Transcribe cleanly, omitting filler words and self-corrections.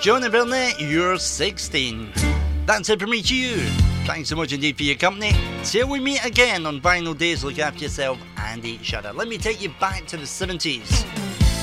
Jonah Villeneuve, you're 16. That's it from me to you. Thanks so much indeed for your company. Till we meet again on Vinyl Days, look after yourself and each other. Let me take you back to the 70s.